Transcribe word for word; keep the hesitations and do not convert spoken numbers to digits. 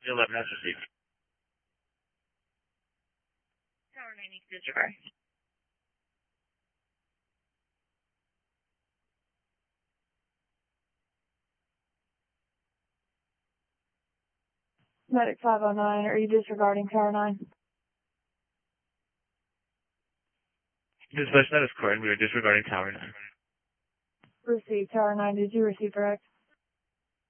eleven has received. Tower nine needs disregard. Medic five oh nine, are you disregarding Tower nine? Dispatch, that is correct. We are disregarding Tower nine. Received. Tower nine, did you receive correct?